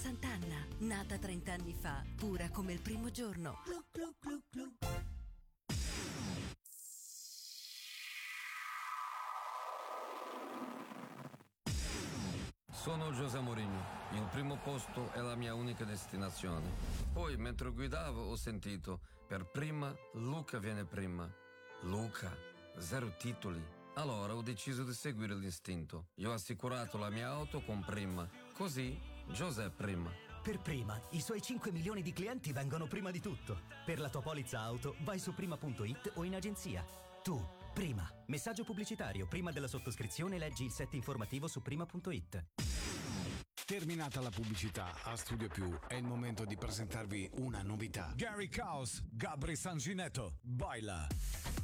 Sant'Anna, nata 30 anni fa, pura come il primo giorno. Glu, glu, glu, glu. Sono José Mourinho, il primo posto è la mia unica destinazione. Poi, mentre guidavo, ho sentito, per prima, Luca viene prima. Luca, 0 titoli. Allora ho deciso di seguire l'istinto. Io ho assicurato la mia auto con Prima. Così, José prima. Per Prima, i suoi 5 milioni di clienti vengono prima di tutto. Per la tua polizza auto, vai su prima.it o in agenzia. Tu, Prima. Messaggio pubblicitario. Prima della sottoscrizione leggi il set informativo su prima.it. Terminata la pubblicità, a Studio Più è il momento di presentarvi una novità. Gary Caos, Gabri Sanginetto, baila.